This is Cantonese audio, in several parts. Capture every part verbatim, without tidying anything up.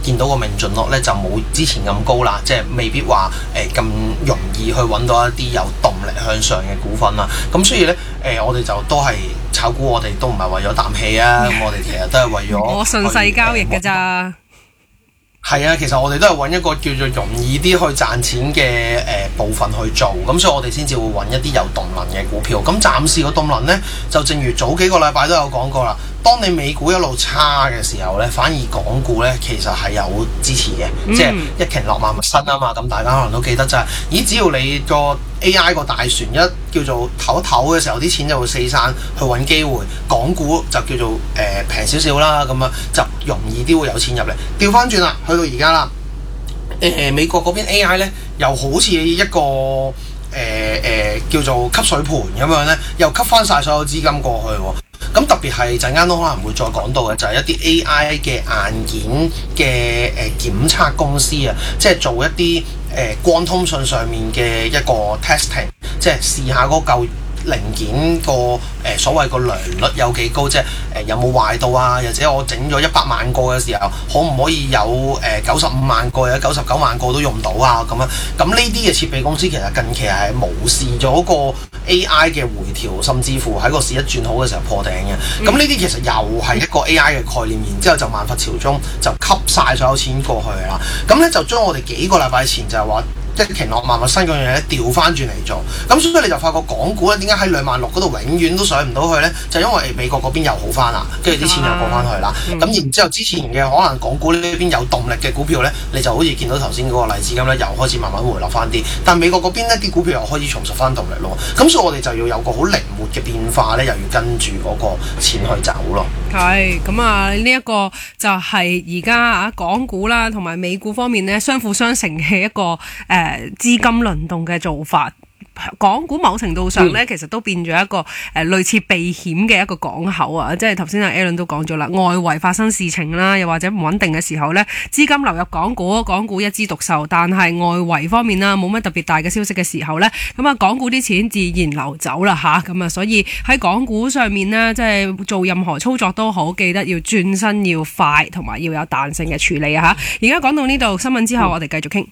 見到個命中率咧就冇之前咁高啦，即係未必話誒咁容易去揾到一啲有動力向上嘅股份啦。咁所以咧誒、呃、我哋就都係炒股，我哋都唔係為咗啖氣啊，咁我哋其實都係為咗我順勢交易㗎咋。 係啊，其實我哋都係揾一個叫做容易啲去賺錢嘅誒、呃、部分去做，咁所以我哋先至會揾一啲有動能嘅股票。咁暫時個動能呢，就正如早幾個禮拜都有講過啦。當你美股一路差嘅時候呢，反而港股呢其實係有支持嘅，嗯、即係一鯨落萬物生啊嘛。咁大家可能都記得就係、是，咦？只要你個 A I 個大船一叫做唞一唞嘅時候，啲錢就會四散去揾機會，港股就叫做誒平少少啦，咁啊就容易啲會有錢入嚟。調翻轉啦，去到而家啦，誒、呃、美國嗰邊 A I 呢又好似一個誒誒、呃呃、叫做吸水盤咁樣呢，又吸翻晒所有資金過去喎。咁特別係陣間都可能會再講到嘅，就係、是、一啲 A I 嘅硬件嘅誒、呃、檢測公司啊，即係做一啲誒、呃、光通訊上面嘅一個 testing，即係試下嗰嚿零件個誒、呃、所謂個良率有幾高，即係誒、呃、有冇壞到啊？或者我整咗一百萬個嘅時候，可唔可以有誒九十五萬個或者九十九萬個都用到啊？咁樣咁呢啲嘅設備公司其實近期係無視咗個 A I 嘅回調，甚至乎喺個市一轉好嘅時候破頂嘅。咁呢啲其實又係一個 A I 嘅概念，然之後就萬佛朝宗就吸晒所有錢過去啦。咁咧就將我哋幾個禮拜前就係話一鯨落萬物生嗰樣嘢咧調翻轉嚟做，咁所以你就發覺港股咧點解喺兩萬六嗰度永遠都上唔到去咧？就因為美國嗰邊又好翻啦，跟住啲錢又過翻去啦。咁、嗯、然之後之前嘅可能港股呢邊有動力嘅股票咧，你就好似見到頭先嗰個例子咁咧，又開始慢慢回落翻啲。但美國嗰邊呢啲股票又開始重拾翻動力咯。咁所以我哋就要有個好靈活嘅變化咧，又要跟住嗰個錢去走咯。 係咁啊！呢、這、一個就係而家啊港股啦，同埋美股方面咧相輔相成嘅一個誒、呃、資金輪動嘅做法。港股某程度上咧，其實都變咗一個誒、呃、類似避險嘅一個港口啊！即係頭先阿 Alan 都講咗啦，外圍發生事情啦，又或者唔穩定嘅時候咧，資金流入港股，港股一枝獨秀。但係外圍方面啦，冇乜特別大嘅消息嘅時候咧，咁啊港股啲錢自然流走啦吓，咁啊，所以喺港股上面呢，即係做任何操作都好，記得要轉身要快，同埋要有彈性嘅處理啊吓！而家講到呢度新聞之後，我哋繼續傾。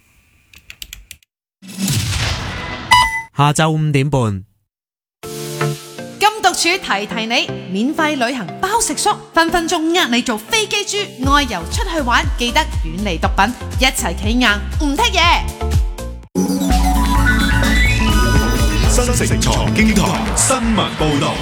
下晝五點半， 金獨處提提你，免費旅行包食宿，分分鐘呃你做飛機豬，外遊出去玩，記得遠離毒品，一齊企硬唔剔嘢。 新城財經台新聞報道。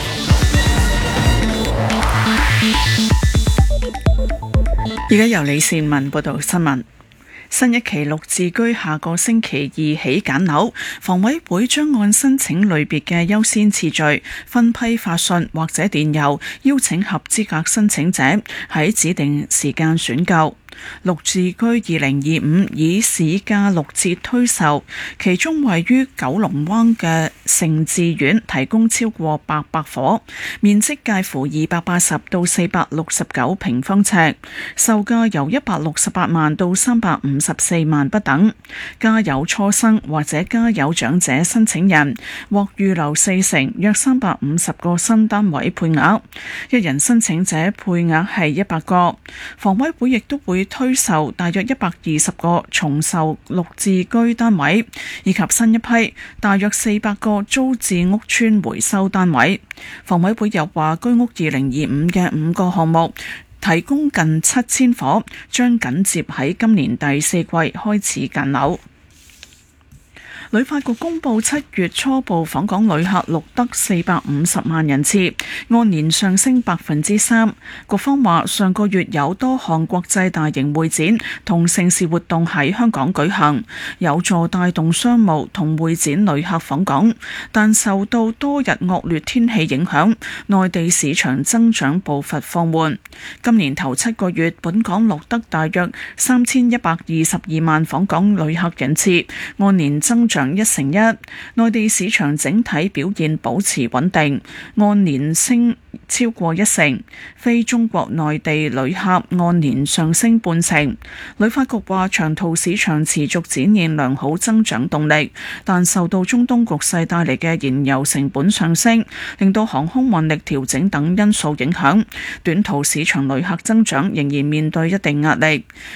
而家由李善文報道新聞。新一期綠置居下個星期二起揀樓，房委會將按申請類別嘅優先次序分批發信或者電郵邀請合資格申請者喺指定時間選購。綠置居二零二五以市價六折推售，其中位於九龍灣嘅盛智苑提供超過八百伙，面積介乎二百八十到四百六十九平方尺，售價由一百六十八萬到三百五十四萬不等。家有初生或者家有長者申請人獲預留四成約三百五十個新單位配額，一人申請者配額係一百個。房委會亦都會推售大約一百二十個重售綠置居單位，以及新一批大約四百個租置屋邨回收單位。房委會又話，居屋二零二五嘅五個項目提供近七千伙，將緊接喺今年第四季開始揀樓。旅發局公布七月初步訪港旅客錄得四百五十萬人次，按年上升百分之三。局方話，上個月有多項國際大型會展同盛事活動喺香港舉行，有助帶動商務同會展旅客訪港，但受到多日惡劣天氣影響，內地市場增長步伐放緩。今年頭七個月，本港錄得大約三千一百二十二萬訪港旅客人次，按年增長一成一，內地市場整體表現保持穩定，按年升超過一成，非中國內地旅客按年上升半成。旅發局話，長途市場持續展現良好增長動力，但受到中東局勢帶嚟嘅燃油成本上升，令到航空運力調整等因素影響，短途市場旅客增長仍然面對一定壓力。